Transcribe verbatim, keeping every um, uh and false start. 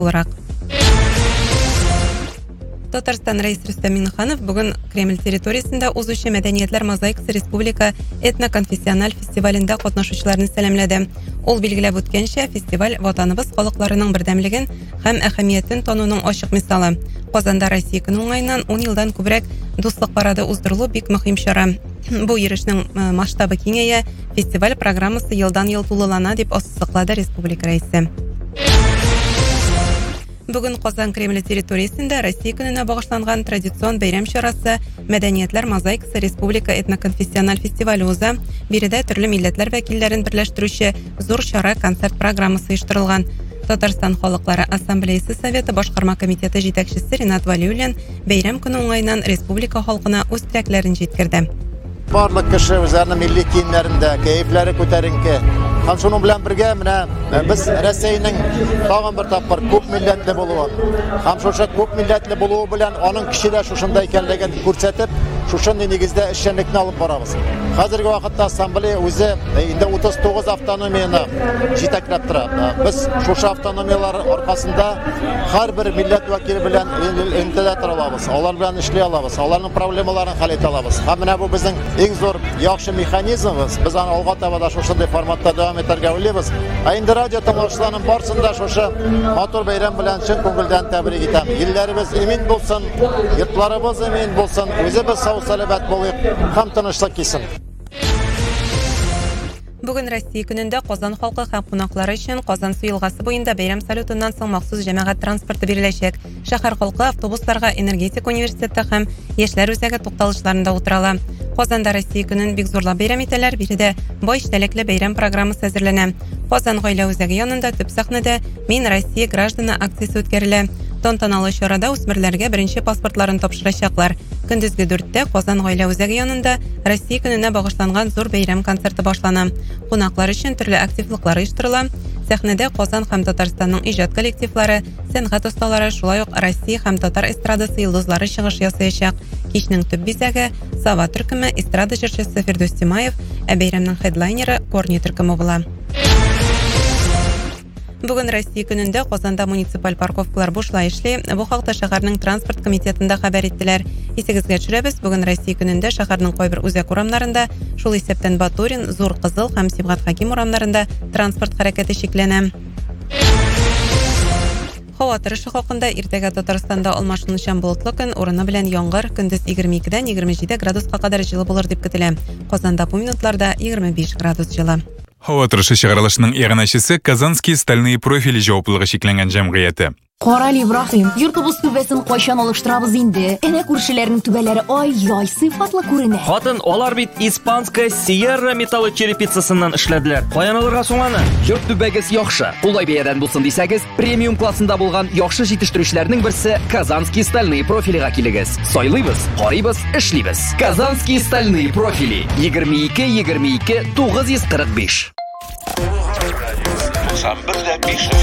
буларак. Татарстан рәисе Рөстәм Миңнеханов бүген Кремль территориясендә узучы Мәдәниятләр мозаикасы республика этно-конфессиональ фестивалендә катнашучыларны сәламләде. Ул билгеләп үткәнчә, фестиваль ватаныбыз халыкларының бердәмлеген һәм әһәмиятен тануның ачык мисалы. Казанда Россия көне уңаеннан ун елдан күбрәк дуслык парады уздырылу бик мөһим чара. Бу йөрешнең масштабы киңәя, фестиваль программасы елдан-ел тулылана дип ассызыклады республика рәисе. Бүген Казан Кремль территориясендә Россия көненә багышланган традицион бәйрәм чарасы Мәдәниятләр мозаикасы республика этно-конфессиональ фестивале уза. Биредә төрле милләтләр вәкилләрен берләштерүче зур чара концерт программасы оештырылган. Татарстан халыклары ассамблеясы советы башкарма комитеты җитәкчесе Ринат Валиуллин бәйрәм көне уңаеннан республика халкына үз теләкләрен җиткерде. Барлык кеше үзләренең милли киемнәрендә, кәефләре күтәренке. Һәм шуның белән бергә менә без Россиянең тагын бер тапкыр күп милләтле булуы, һәм шушы күп милләтле булуы белән аның кешеләр шушында икәнлеген күрсәтеп, шушындый нигездә эшчәнлекне алып барабыз. Хәзерге вакытта ассамблея үзе инде утыз тугыз автономияны җитәкләп тора. Без шушы автономиялар аркасында һәрбер милләт вәкиле белән интелле тора алабыз. Алар белән эшли алабыз. Аларның проблемаларын хәл итә алабыз. Һәм менә бу безнең иң зур яхшы механизмыбыз. Без аны алга таба да шушындый форматта дәвам итәргә уйлыйбыз. Ә инде радио тыңлаучыларның барсында шушы матур бәйрәм белән чын күңелдән тәбрик итәм. Илләребез имин булсын, йортларыбыз имин булсын, үзебез сау-сәламәт булыйк һәм тынычлык килсен. Бүген Россия көнендә Казан халкы һәм кунаклары өчен Казан су елгасы буенда бәйрәм салютыннан соң махсус җәмәгать транспорты биреләчәк. Шәһәр халкы автобусларга энергетик университеты һәм яшьләр үзәге тукталышларында утырала. Казанда Россия көнен бик зурлап бәйрәм итәләр, биредә бай эчтәлекле бәйрәм программасы әзерләнә. Казан гаилә үзәге янында төп сәхнәдә Мин Россия гражданы акциясе үткәрелә. Тантаналы чарада үсмерләргә беренче паспортларын тапшырачаклар. Көндезге дүрттә Казан гаилә үзәге янында Россия көненә багышланган зур бәйрәм концерты башлана. Кунаклар өчен төрле активлыклар оештырыла. Сәхнәдә Казан һәм Татарстанның иҗат коллективлары, сәнгать осталары, шулай ук Россия һәм татар эстрадасы йолдызлары чыгыш ясаячак. Кичнең төп бизәге Сава төркеме эстрада җырчысы Фирдүс Тимаев, ә бәйрәмнең хедлайнеры Корни төркеме була. Бүген Россия көнендә Казанда муниципаль парковкалар бушлай эшли. Бу хакта шәһәрнең транспорт комитетында хәбәр иттеләр. Исегезгә төшерәбез, бүген Россия көнендә шәһәрнең кайбер үзәк урамнарында, шул исәптән Батурин, Зур Кызыл һәм Сибгат Хаким урамнарында транспорт хәрәкәте шикләнә. Һава торышы хакында иртәгә Татарстанда алмашынучан болытлы көн, урыны белән яңгыр, көндез егерме икедән егерме җиде градуска кадәр җылы булыр дип көтелә. Казанда бу минутларда егерме биш градус җылы. Һава торышы чыгарылышының ягънәчесе Казанский стальные профили җаваплылыгы шикләнгән җәмгыяте. Карали Ибраһим, йортыбыз түбәсен кайчан алыштырабыз инде? Әнә күршеләрнең түбәләре ай-яй сыйфатлы күренә. Хатын, алар бит испанская Sierra металлы черепицасыннан эшләделәр. Каян алырга соң аны? Йорт түбәгез яхшы. Улай бәядән булсын дисәгез, премиум классында булган яхшы җитештерүчләрнең берсе Казанский стальные профилига килегез. Сайлыйбыз, карыйбыз, эшлибез. Казанский стальные профили егерме ике егерме ике тугыз йөз кырык биш.